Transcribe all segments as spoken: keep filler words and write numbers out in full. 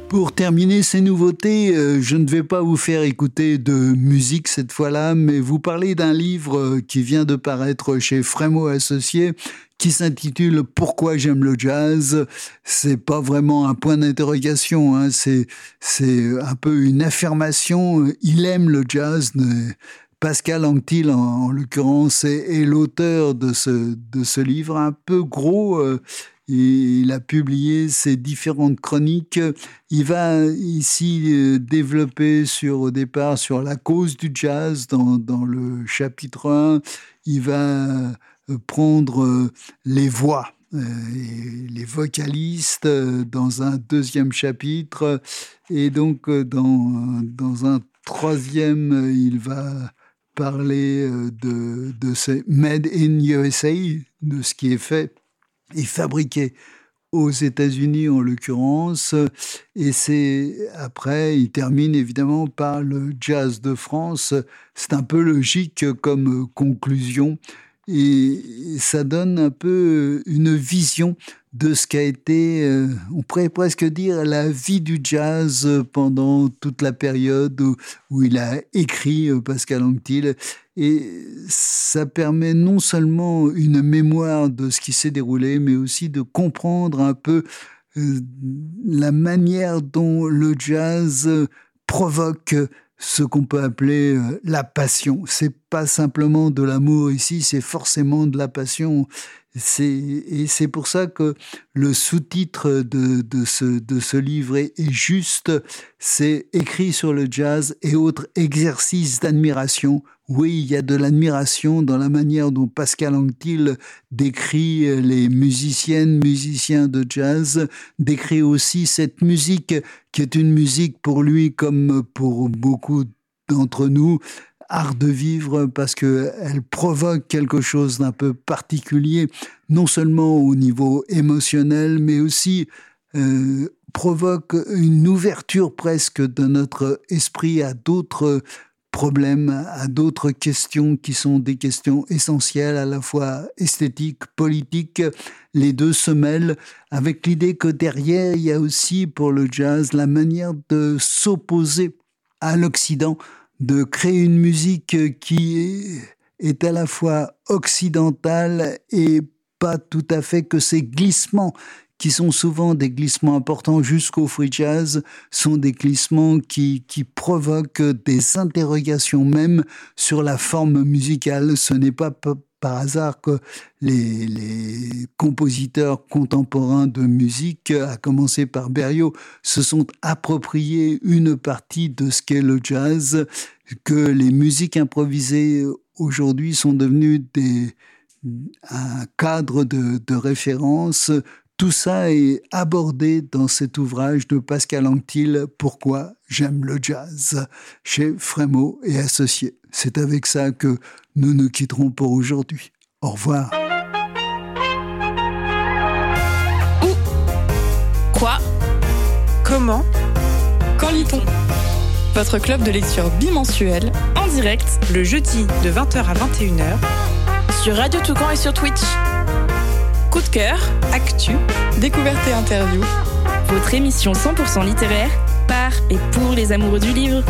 Pour terminer ces nouveautés, euh, je ne vais pas vous faire écouter de musique cette fois-là, mais vous parler d'un livre qui vient de paraître chez Frémaux Associés, qui s'intitule « Pourquoi j'aime le jazz ». C'est pas vraiment un point d'interrogation, hein, c'est, c'est un peu une affirmation. Il aime le jazz. Pascal Anquetil, en, en l'occurrence, est, est l'auteur de ce, de ce livre un peu gros. Euh, Il a publié ses différentes chroniques. Il va ici développer sur, au départ sur la cause du jazz dans, dans le chapitre un. Il va prendre les voix et les vocalistes dans un deuxième chapitre. Et donc, dans, dans un troisième, il va parler de, de ce Made in U S A, de ce qui est fait et fabriqué aux États-Unis en l'occurrence. Et c'est après, il termine évidemment par le jazz de France. C'est un peu logique comme conclusion et ça donne un peu une vision de ce qu'a été, euh, on pourrait presque dire, la vie du jazz pendant toute la période où, où il a écrit, euh, Pascal Anquetil. Et ça permet non seulement une mémoire de ce qui s'est déroulé, mais aussi de comprendre un peu euh, la manière dont le jazz provoque ce qu'on peut appeler euh, la passion. C'est pas simplement de l'amour ici, c'est forcément de la passion. C'est, et c'est pour ça que le sous-titre de, de, ce, de ce livre est, est juste, c'est écrit sur le jazz et autres exercices d'admiration. Oui, il y a de l'admiration dans la manière dont Pascal Anquetil décrit les musiciennes, musiciens de jazz, décrit aussi cette musique qui est une musique pour lui comme pour beaucoup d'entre nous, art de vivre, parce qu'elle provoque quelque chose d'un peu particulier, non seulement au niveau émotionnel, mais aussi euh, provoque une ouverture presque de notre esprit à d'autres problèmes, à d'autres questions qui sont des questions essentielles, à la fois esthétiques, politiques. Les deux se mêlent avec l'idée que derrière, il y a aussi pour le jazz la manière de s'opposer à l'Occident, de créer une musique qui est à la fois occidentale et pas tout à fait, que ces glissements qui sont souvent des glissements importants jusqu'au free jazz, sont des glissements qui, qui provoquent des interrogations même sur la forme musicale. Ce n'est pas par hasard que les, les compositeurs contemporains de musique, à commencer par Berlioz, se sont appropriés une partie de ce qu'est le jazz, que les musiques improvisées aujourd'hui sont devenues des, un cadre de, de référence. Tout ça est abordé dans cet ouvrage de Pascal Anquetil, « Pourquoi j'aime le jazz » chez Frémaux et Associés. C'est avec ça que nous nous quitterons pour aujourd'hui. Au revoir. Où ? Quoi ? Comment ? Quand lit-on ? Votre club de lecture bimensuel, en direct, le jeudi de vingt heures à vingt et une heures, sur Radio Toucan et sur Twitch. Coup de cœur, actu, découverte et interview. Votre émission cent pour cent littéraire par et pour les amoureux du livre.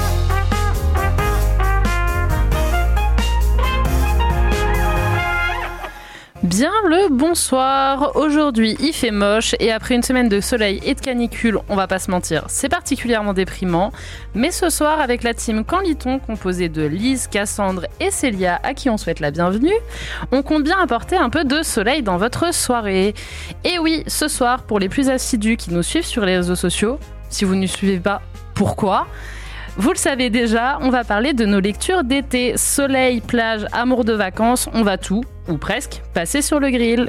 Bien le bonsoir. Aujourd'hui, il fait moche et après une semaine de soleil et de canicule, on va pas se mentir, c'est particulièrement déprimant. Mais ce soir, avec la team Quand lit-on, composée de Lise, Cassandre et Célia, à qui on souhaite la bienvenue, on compte bien apporter un peu de soleil dans votre soirée. Et oui, ce soir, pour les plus assidus qui nous suivent sur les réseaux sociaux, si vous ne nous suivez pas, pourquoi ? Vous le savez déjà, on va parler de nos lectures d'été. Soleil, plage, amour de vacances, on va tout, ou presque, passer sur le grill.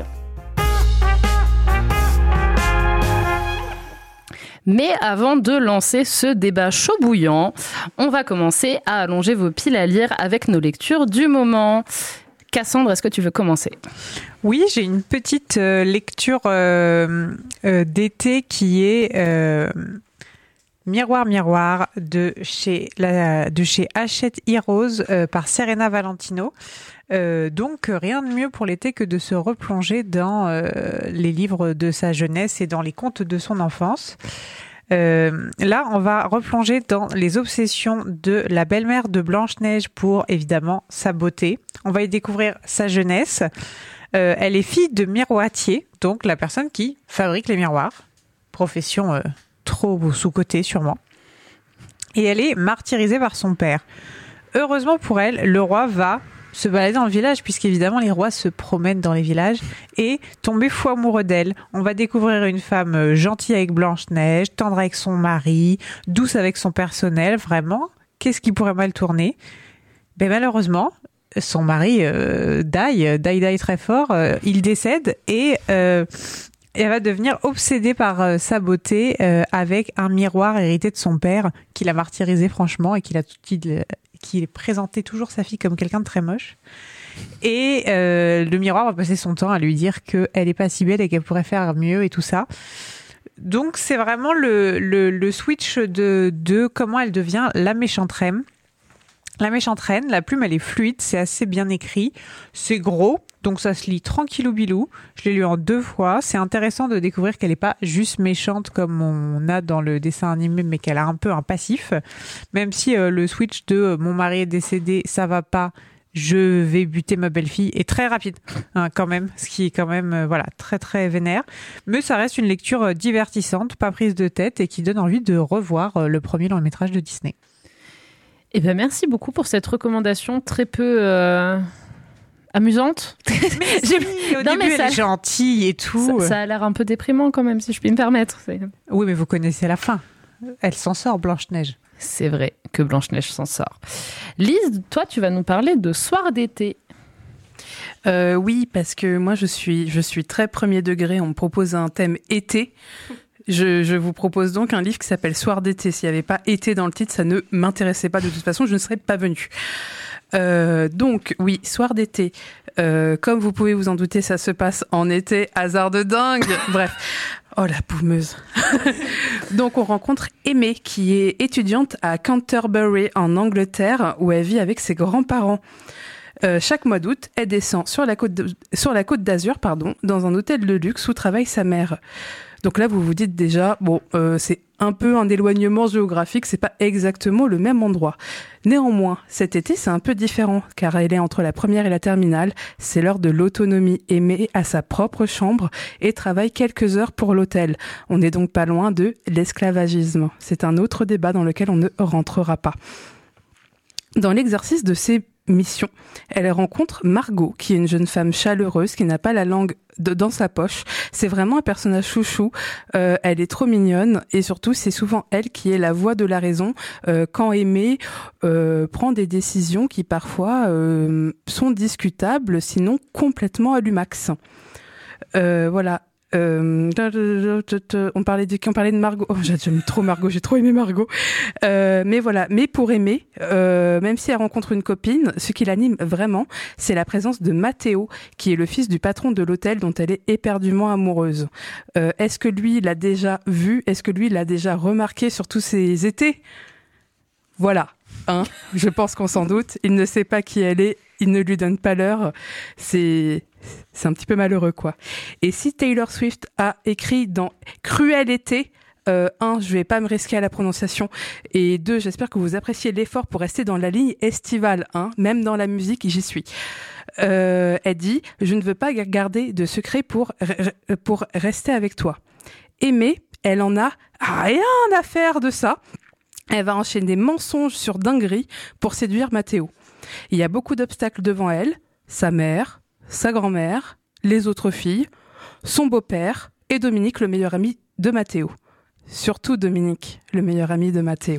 Mais avant de lancer ce débat chaud bouillant, on va commencer à allonger vos piles à lire avec nos lectures du moment. Cassandre, est-ce que tu veux commencer ? Oui, j'ai une petite euh, lecture euh, euh, d'été qui est... Euh Miroir, miroir de chez, la, de chez Hachette Heroes euh, par Serena Valentino. Euh, donc, rien de mieux pour l'été que de se replonger dans euh, les livres de sa jeunesse et dans les contes de son enfance. Euh, là, on va replonger dans les obsessions de la belle-mère de Blanche-Neige pour, évidemment, sa beauté. On va y découvrir sa jeunesse. Euh, elle est fille de miroitier, donc la personne qui fabrique les miroirs. Profession euh, trop sous-cotée, sûrement. Et elle est martyrisée par son père. Heureusement pour elle, le roi va se balader dans le village, puisqu'évidemment les rois se promènent dans les villages, et tomber fou amoureux d'elle. On va découvrir une femme gentille avec Blanche-Neige, tendre avec son mari, douce avec son personnel, vraiment. Qu'est-ce qui pourrait mal tourner ? Ben malheureusement, son mari euh, die, die, die très fort, euh, il décède, et euh, elle va devenir obsédée par euh, sa beauté euh, avec un miroir hérité de son père, qui l'a martyrisé franchement, et qu'il a tout dit... qui présentait toujours sa fille comme quelqu'un de très moche. Et euh, le miroir va passer son temps à lui dire qu'elle n'est pas si belle et qu'elle pourrait faire mieux et tout ça. Donc c'est vraiment le, le, le switch de, de comment elle devient la méchante reine. La méchante reine, la plume elle est fluide, c'est assez bien écrit, c'est gros, donc ça se lit tranquillou bilou. Je l'ai lu en deux fois. C'est intéressant de découvrir qu'elle n'est pas juste méchante comme on a dans le dessin animé, mais qu'elle a un peu un passif. Même si euh, le switch de euh, mon mari est décédé, ça va pas, je vais buter ma belle-fille est très rapide, hein, quand même, ce qui est quand même euh, voilà très très vénère. Mais ça reste une lecture euh, divertissante, pas prise de tête et qui donne envie de revoir euh, le premier long-métrage de Disney. Eh ben merci beaucoup pour cette recommandation très peu euh, amusante. Mais si, au non, début, mais elle ça, est gentille et tout. Ça, ça a l'air un peu déprimant quand même, si je puis me permettre. C'est... Oui, mais vous connaissez la fin. Elle s'en sort, Blanche-Neige. C'est vrai que Blanche-Neige s'en sort. Lise, toi, tu vas nous parler de Soir d'été. Euh, oui, parce que moi, je suis, je suis très premier degré. On me propose un thème été. Je, je vous propose donc un livre qui s'appelle Soir d'été. S'il n'y avait pas été dans le titre, ça ne m'intéressait pas. De toute façon, je ne serais pas venue. Euh, donc, oui, Soir d'été. Euh, comme vous pouvez vous en douter, ça se passe en été. Hasard de dingue. Bref. Oh, la boumeuse. Donc, on rencontre Aimée, qui est étudiante à Canterbury, en Angleterre, où elle vit avec ses grands-parents. Euh, chaque mois d'août, elle descend sur la côte, de, sur la côte d'Azur, pardon, dans un hôtel de luxe où travaille sa mère. Donc là, vous vous dites déjà, bon, euh, c'est un peu un éloignement géographique, c'est pas exactement le même endroit. Néanmoins, cet été, c'est un peu différent, car elle est entre la première et la terminale. C'est l'heure de l'autonomie. Aimée a sa propre chambre et travaille quelques heures pour l'hôtel. On n'est donc pas loin de l'esclavagisme. C'est un autre débat dans lequel on ne rentrera pas. Dans l'exercice de ces mission. Elle rencontre Margot, qui est une jeune femme chaleureuse, qui n'a pas la langue de, dans sa poche. C'est vraiment un personnage chouchou. Euh, elle est trop mignonne et surtout, c'est souvent elle qui est la voix de la raison euh, quand Aimée euh, prend des décisions qui parfois euh, sont discutables, sinon complètement à l'humax. Euh, voilà. Euh, on parlait de qui on parlait de Margot. Oh, j'aime trop Margot, j'ai trop aimé Margot. Euh, mais voilà, mais pour Aimée, euh, même si elle rencontre une copine, ce qui l'anime vraiment, c'est la présence de Matteo, qui est le fils du patron de l'hôtel dont elle est éperdument amoureuse. Euh, est-ce que lui l'a déjà vu ? Est-ce que lui l'a déjà remarqué sur tous ces étés ? Voilà, hein, je pense qu'on s'en doute. Il ne sait pas qui elle est, il ne lui donne pas l'heure. C'est C'est un petit peu malheureux, quoi. Et si Taylor Swift a écrit dans Cruel été, euh, un, je vais pas me risquer à la prononciation, et deux, j'espère que vous appréciez l'effort pour rester dans la ligne estivale, hein, même dans la musique, j'y suis. Euh, elle dit, je ne veux pas garder de secret pour, pour rester avec toi. Aimée, elle en a rien à faire de ça. Elle va enchaîner mensonges sur dinguerie pour séduire Matteo. Il y a beaucoup d'obstacles devant elle, sa mère, sa grand-mère, les autres filles, son beau-père et Dominique, le meilleur ami de Matteo. Surtout Dominique, le meilleur ami de Matteo.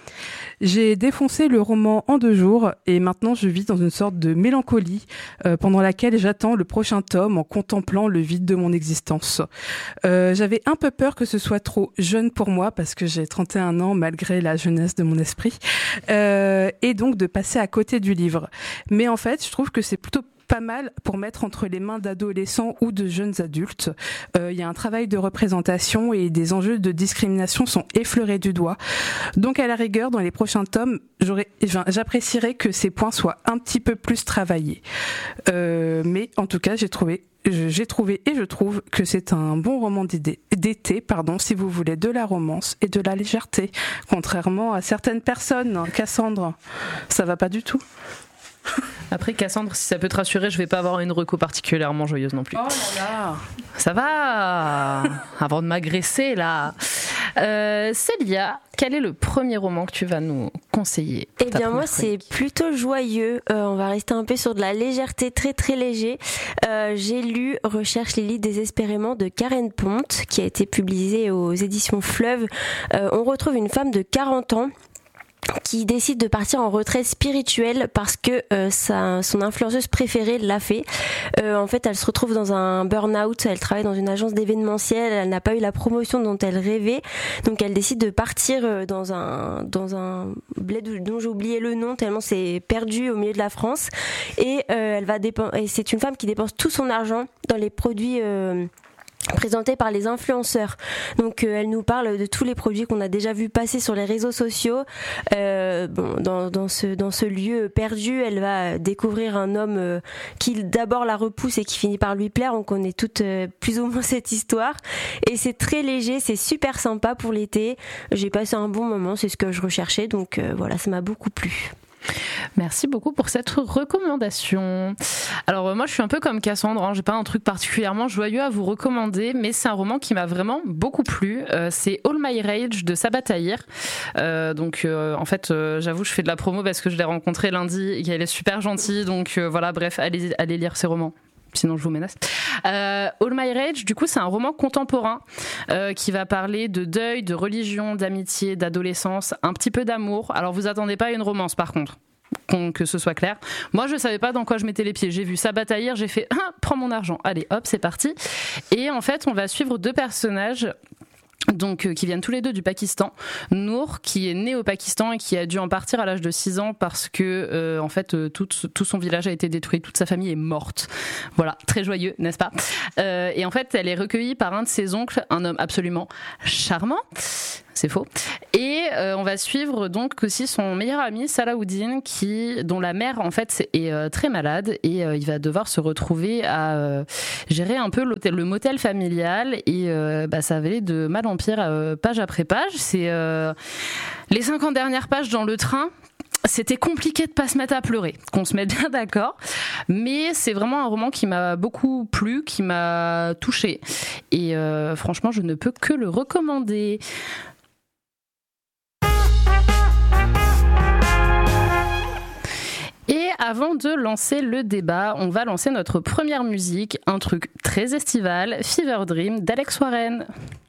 J'ai défoncé le roman en deux jours et maintenant je vis dans une sorte de mélancolie euh, pendant laquelle j'attends le prochain tome en contemplant le vide de mon existence. Euh, j'avais un peu peur que ce soit trop jeune pour moi parce que j'ai trente et un ans malgré la jeunesse de mon esprit euh, et donc de passer à côté du livre. Mais en fait, je trouve que c'est plutôt pas mal pour mettre entre les mains d'adolescents ou de jeunes adultes. Il euh, y a un travail de représentation et des enjeux de discrimination sont effleurés du doigt. Donc à la rigueur, dans les prochains tomes, j'aurais, enfin, j'apprécierais que ces points soient un petit peu plus travaillés. Euh, mais en tout cas, j'ai trouvé J'ai trouvé et je trouve que c'est un bon roman d'idée, d'été, pardon, si vous voulez de la romance et de la légèreté. Contrairement à certaines personnes, Cassandre, ça va pas du tout. Après, Cassandre, si ça peut te rassurer, je vais pas avoir une reco particulièrement joyeuse non plus. Oh là là. Ça va. Avant de m'agresser là. Euh, Célia, quel est le premier roman que tu vas nous conseiller? Eh bien moi c'est plutôt joyeux, euh, on va rester un peu sur de la légèreté, très très léger. Euh, j'ai lu Recherche Lily désespérément de Karen Ponte, qui a été publié aux éditions Fleuve. Euh, on retrouve une femme de quarante ans qui décide de partir en retraite spirituelle parce que euh, sa, son influenceuse préférée l'a fait. Euh, en fait, elle se retrouve dans un burn-out, elle travaille dans une agence d'événementiel, elle n'a pas eu la promotion dont elle rêvait, donc elle décide de partir dans un dans un bled dont j'ai oublié le nom tellement c'est perdu au milieu de la France, et euh, elle va dépenser, et c'est une femme qui dépense tout son argent dans les produits euh, présentée par les influenceurs. Donc euh, elle nous parle de tous les produits qu'on a déjà vu passer sur les réseaux sociaux. Euh, bon, dans, dans ce dans ce lieu perdu, elle va découvrir un homme euh, qui d'abord la repousse et qui finit par lui plaire. On connaît toutes euh, plus ou moins cette histoire. Et c'est très léger, c'est super sympa pour l'été. J'ai passé un bon moment, c'est ce que je recherchais. Donc euh, voilà, ça m'a beaucoup plu. Merci beaucoup pour cette recommandation. Alors euh, moi je suis un peu comme Cassandre, hein, j'ai pas un truc particulièrement joyeux à vous recommander, mais c'est un roman qui m'a vraiment beaucoup plu. Euh, c'est All My Rage de Sabaa Tahir. Euh, donc euh, en fait euh, j'avoue je fais de la promo parce que je l'ai rencontrée lundi et qu'elle est super gentille, donc euh, voilà, bref, allez, allez lire ses romans. Sinon je vous menace. Euh, All My Rage, du coup, c'est un roman contemporain euh, qui va parler de deuil, de religion, d'amitié, d'adolescence, un petit peu d'amour. Alors vous attendez pas à une romance par contre, que ce soit clair. Moi je savais pas dans quoi je mettais les pieds. J'ai vu Sabaa Tahir, j'ai fait ah, prends mon argent. Allez hop, c'est parti. Et en fait on va suivre deux personnages. Donc, euh, qui viennent tous les deux du Pakistan. Nour, qui est né au Pakistan et qui a dû en partir à l'âge de six ans parce que, euh, en fait, euh, tout, tout son village a été détruit, toute sa famille est morte. Voilà, très joyeux, n'est-ce pas? euh, Et en fait, elle est recueillie par un de ses oncles, un homme absolument charmant. C'est faux. Et euh, on va suivre donc aussi son meilleur ami Salahuddin, qui, dont la mère en fait est euh, très malade, et euh, il va devoir se retrouver à euh, gérer un peu l'hôtel, le motel familial, et euh, bah, ça va aller de mal en pire, euh, page après page. C'est euh, les cinquante dernières pages dans le train. C'était compliqué de pas se mettre à pleurer, qu'on se mette bien d'accord, mais c'est vraiment un roman qui m'a beaucoup plu, qui m'a touchée, et euh, franchement je ne peux que le recommander. Et avant de lancer le débat, on va lancer notre première musique, un truc très estival, Fever Dream d'Alex Warren.